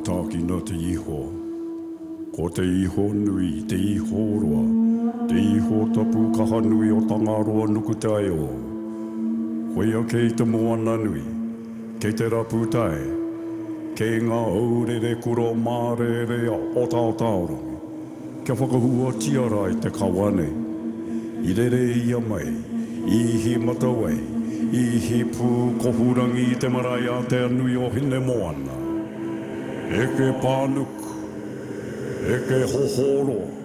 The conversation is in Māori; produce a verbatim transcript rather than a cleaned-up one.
tāki no te iho. Ko te iho nui, te iho roa. Te iho tapu kaha nui o Tangaroa nuku te ai o. Koia kei te moana nui, kei te rapu tae. Kei ngā aurere kuro mārere o tau taorongi. Kia whakahua tiara i te kawane. I rere ia mai, ihi matawai, ihi pū kohurangi i te marae a te anui o hine moana. Eke pānuku, eke hohoro.